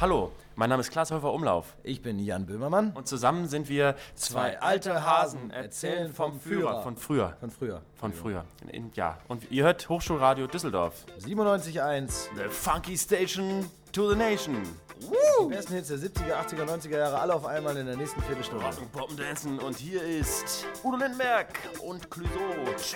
Hallo, mein Name ist Klaas Häufer-Umlauf. Ich bin Jan Böhmermann. Und zusammen sind wir zwei alte Hasen, erzählen vom Führer. Von früher. Ja, und ihr hört Hochschulradio Düsseldorf. 97.1. The Funky Station to the Nation. Die besten Hits der 70er, 80er, 90er Jahre, alle auf einmal in der nächsten Viertelstunde. Rocken, Poppen, Dancen und hier ist Udo Lindenberg und Clouseau.